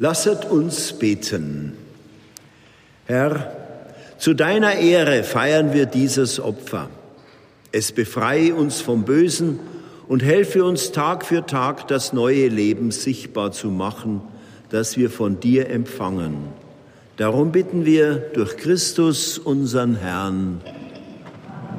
Lasset uns beten. Herr, zu deiner Ehre feiern wir dieses Opfer. Es befreie uns vom Bösen und helfe uns Tag für Tag das neue Leben sichtbar zu machen, das wir von dir empfangen. Darum bitten wir durch Christus, unseren Herrn.